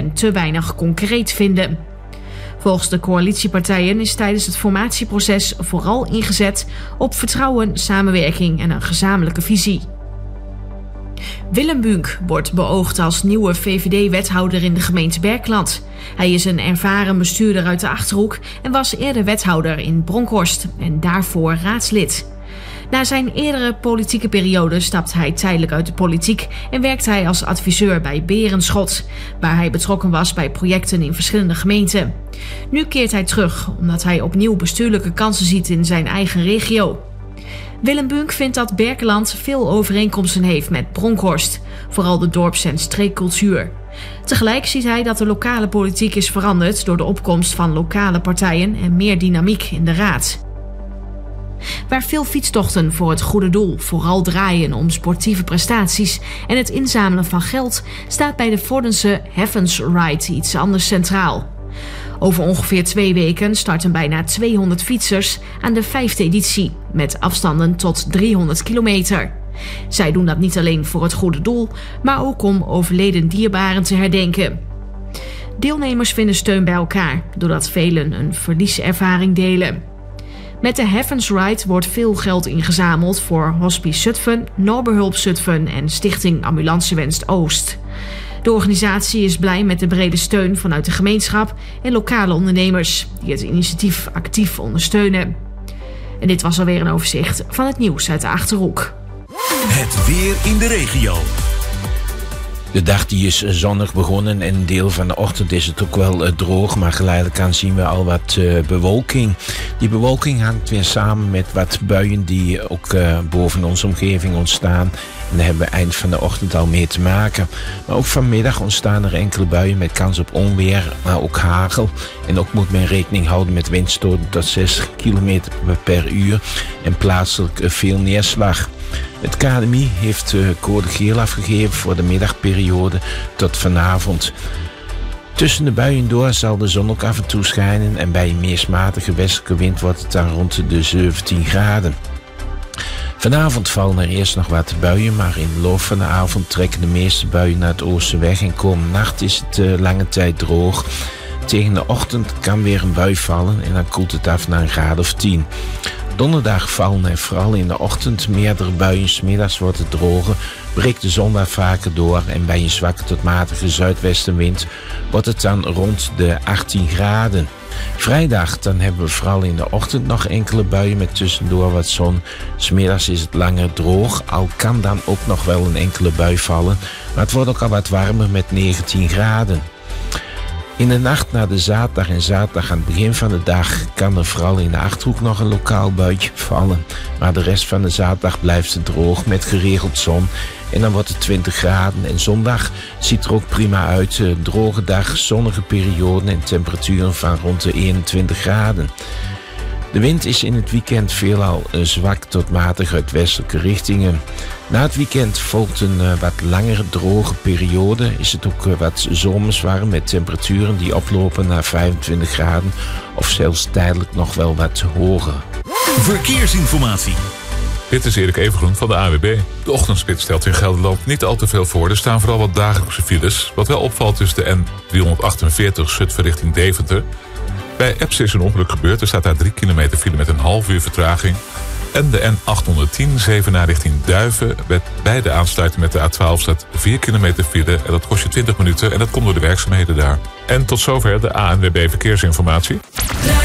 en te weinig concreet vinden. Volgens de coalitiepartijen is tijdens het formatieproces vooral ingezet op vertrouwen, samenwerking en een gezamenlijke visie. Willem Buunk wordt beoogd als nieuwe VVD-wethouder in de gemeente Berkeland. Hij is een ervaren bestuurder uit de Achterhoek en was eerder wethouder in Bronkhorst en daarvoor raadslid. Na zijn eerdere politieke periode stapt hij tijdelijk uit de politiek en werkt hij als adviseur bij Berenschot, waar hij betrokken was bij projecten in verschillende gemeenten. Nu keert hij terug omdat hij opnieuw bestuurlijke kansen ziet in zijn eigen regio. Willem Buunk vindt dat Berkeland veel overeenkomsten heeft met Bronkhorst, vooral de dorps- en streekcultuur. Tegelijk ziet hij dat de lokale politiek is veranderd door de opkomst van lokale partijen en meer dynamiek in de raad. Waar veel fietstochten voor het goede doel vooral draaien om sportieve prestaties en het inzamelen van geld, staat bij de Vordense Heavens Ride iets anders centraal. Over ongeveer 2 weken starten bijna 200 fietsers aan de 5e editie, met afstanden tot 300 kilometer. Zij doen dat niet alleen voor het goede doel, maar ook om overleden dierbaren te herdenken. Deelnemers vinden steun bij elkaar, doordat velen een verlieservaring delen. Met de Heavens Ride wordt veel geld ingezameld voor Hospice Zutphen, Noorderhulp Zutphen en Stichting Ambulancewens Oost. De organisatie is blij met de brede steun vanuit de gemeenschap en lokale ondernemers die het initiatief actief ondersteunen. En dit was alweer een overzicht van het nieuws uit de Achterhoek. Het weer in de regio. De dag die is zonnig begonnen en een deel van de ochtend is het ook wel droog, maar geleidelijk aan zien we al wat bewolking. Die bewolking hangt weer samen met wat buien die ook boven onze omgeving ontstaan. En daar hebben we eind van de ochtend al mee te maken. Maar ook vanmiddag ontstaan er enkele buien met kans op onweer, maar ook hagel. En ook moet men rekening houden met windstoten tot 60 km per uur en plaatselijk veel neerslag. Het KNMI heeft code geel afgegeven voor de middagperiode tot vanavond. Tussen de buien door zal de zon ook af en toe schijnen en bij een meest matige westelijke wind wordt het dan rond de 17 graden. Vanavond vallen er eerst nog wat buien, maar in de loop van de avond trekken de meeste buien naar het oosten weg en komende nacht is het lange tijd droog. Tegen de ochtend kan weer een bui vallen en dan koelt het af naar een graad of 10. Donderdag vallen er vooral in de ochtend meerdere buien. 's Middags wordt het droger, breekt de zon daar vaker door en bij een zwakke tot matige zuidwestenwind wordt het dan rond de 18 graden. Vrijdag dan hebben we vooral in de ochtend nog enkele buien met tussendoor wat zon. 's Middags is het langer droog, al kan dan ook nog wel een enkele bui vallen, maar het wordt ook al wat warmer met 19 graden. In de nacht naar de zaterdag en zaterdag aan het begin van de dag kan er vooral in de Achterhoek nog een lokaal buitje vallen. Maar de rest van de zaterdag blijft het droog met geregeld zon en dan wordt het 20 graden. En zondag ziet er ook prima uit. Droge dag, zonnige perioden en temperaturen van rond de 21 graden. De wind is in het weekend veelal zwak tot matig uit westelijke richtingen. Na het weekend volgt een wat langere droge periode. Is het ook wat zomers warm met temperaturen die oplopen naar 25 graden of zelfs tijdelijk nog wel wat hoger. Verkeersinformatie. Dit is Erik Evengroen van de AWB. De ochtendspits stelt in Gelderland niet al te veel voor. Er staan vooral wat dagelijkse files. Wat wel opvalt is de N348 Zutphen richting Deventer. Bij Epse is een ongeluk gebeurd. Er staat daar 3 kilometer file met een half uur vertraging. En de N810 Zevenaar richting Duiven. Bij de aansluiting met de A12 staat 4 kilometer file. En dat kost je 20 minuten en dat komt door de werkzaamheden daar. En tot zover de ANWB Verkeersinformatie.